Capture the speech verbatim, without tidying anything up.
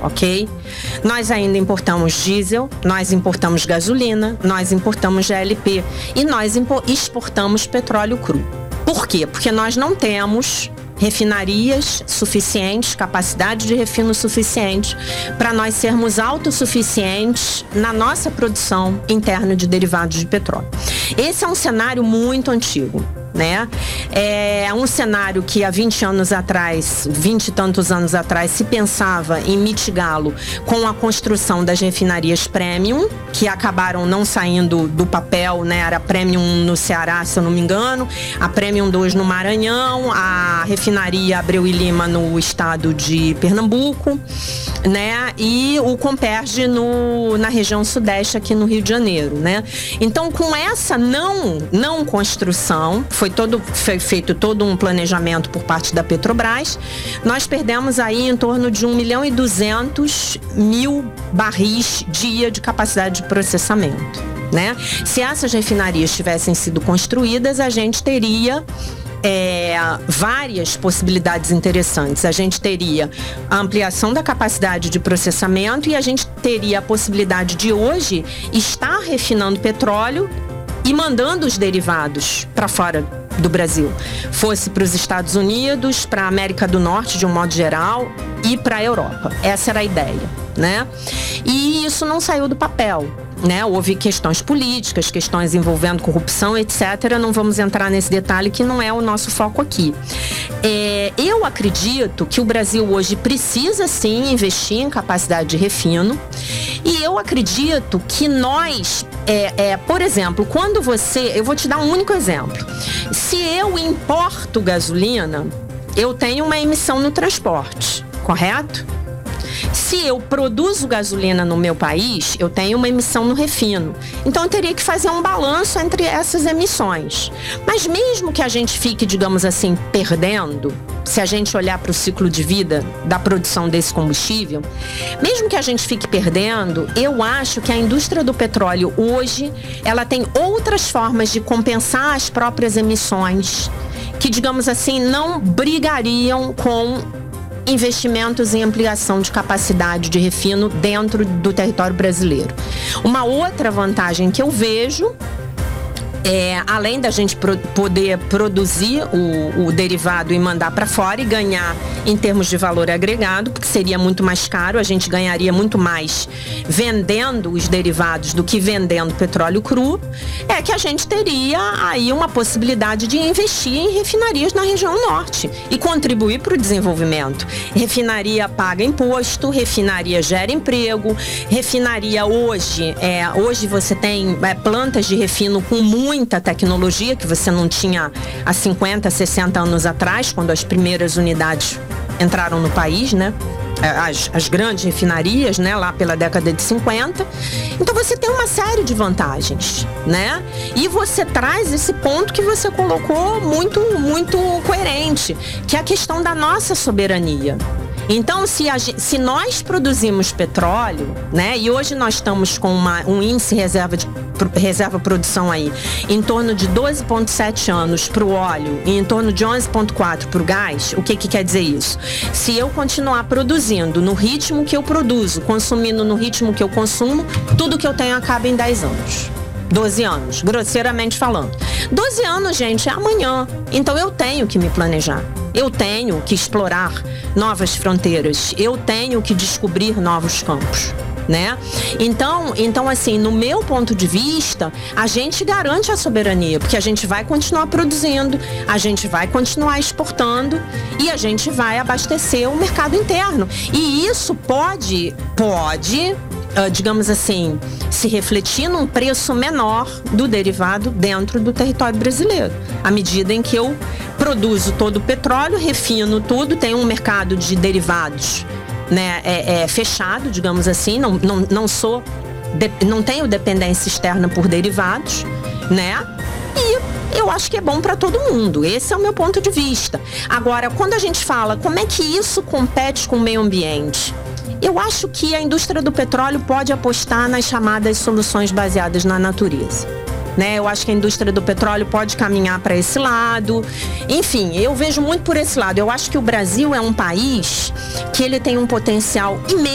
ok? Nós ainda importamos diesel, nós importamos gasolina, nós importamos G L P e nós exportamos petróleo cru. Por quê? Porque nós não temos refinarias suficientes, capacidade de refino suficiente para nós sermos autossuficientes na nossa produção interna de derivados de petróleo. Esse é um cenário muito antigo, né? É um cenário que há vinte anos atrás, vinte e tantos anos atrás, se pensava em mitigá-lo com a construção das refinarias premium, que acabaram não saindo do papel, né? Era premium no Ceará, se eu não me engano, a premium dois no Maranhão, a refinaria Abreu e Lima no estado de Pernambuco, né? E o Comperge no, na região sudeste aqui no Rio de Janeiro, né? Então, com essa não, não construção, foi todo foi feito todo um planejamento por parte da Petrobras, nós perdemos aí em torno de um milhão e duzentos mil barris dia de capacidade de processamento, né? Se essas refinarias tivessem sido construídas, a gente teria É, várias possibilidades interessantes. A gente teria a ampliação da capacidade de processamento e a gente teria a possibilidade de hoje estar refinando petróleo e mandando os derivados para fora do Brasil. Fosse para os Estados Unidos, para a América do Norte de um modo geral e para a Europa. Essa era a ideia, né? E isso não saiu do papel, né? Houve questões políticas, questões envolvendo corrupção, etcétera. Não vamos entrar nesse detalhe que não é o nosso foco aqui. É, eu acredito que o Brasil hoje precisa sim investir em capacidade de refino e eu acredito que nós, é, é, por exemplo, quando você, eu vou te dar um único exemplo. Se eu importo gasolina, eu tenho uma emissão no transporte, correto? Se eu produzo gasolina no meu país, eu tenho uma emissão no refino. Então, eu teria que fazer um balanço entre essas emissões. Mas mesmo que a gente fique, digamos assim, perdendo, se a gente olhar para o ciclo de vida da produção desse combustível, mesmo que a gente fique perdendo, eu acho que a indústria do petróleo hoje, ela tem outras formas de compensar as próprias emissões que, digamos assim, não brigariam com investimentos em ampliação de capacidade de refino dentro do território brasileiro. Uma outra vantagem que eu vejo é, além da gente pro, poder produzir o, o derivado e mandar para fora e ganhar em termos de valor agregado, porque seria muito mais caro, a gente ganharia muito mais vendendo os derivados do que vendendo petróleo cru, é que a gente teria aí uma possibilidade de investir em refinarias na região norte e contribuir para o desenvolvimento. Refinaria paga imposto, refinaria gera emprego, refinaria hoje, é, hoje você tem é, plantas de refino com muito muita tecnologia que você não tinha há cinquenta, sessenta anos atrás, quando as primeiras unidades entraram no país, né? As, as grandes refinarias, né? Lá pela década de cinquenta. Então você tem uma série de vantagens, né? E você traz esse ponto que você colocou muito, muito coerente, que é a questão da nossa soberania. Então, se, a, se nós produzimos petróleo, né, e hoje nós estamos com uma, um índice reserva de reserva produção aí em torno de doze vírgula sete anos para o óleo e em torno de onze vírgula quatro para o gás, o que que quer dizer isso? Se eu continuar produzindo no ritmo que eu produzo, consumindo no ritmo que eu consumo, tudo que eu tenho acaba em dez anos. doze anos, grosseiramente falando. doze anos, gente, é amanhã. Então eu tenho que me planejar. Eu tenho que explorar novas fronteiras. Eu tenho que descobrir novos campos, né? Então, então, assim, no meu ponto de vista, a gente garante a soberania, porque a gente vai continuar produzindo, a gente vai continuar exportando e a gente vai abastecer o mercado interno. E isso pode, pode... Uh, digamos assim, se refletir num preço menor do derivado dentro do território brasileiro. À medida em que eu produzo todo o petróleo, refino tudo, tenho um mercado de derivados, né, é, é fechado, digamos assim, não, não, não sou, de, não tenho dependência externa por derivados, né? E eu acho que é bom para todo mundo. Esse é o meu ponto de vista. Agora, quando a gente fala como é que isso compete com o meio ambiente, eu acho que a indústria do petróleo pode apostar nas chamadas soluções baseadas na natureza, né? Eu acho que a indústria do petróleo pode caminhar para esse lado. Enfim, eu vejo muito por esse lado. Eu acho que o Brasil é um país que ele tem um potencial imenso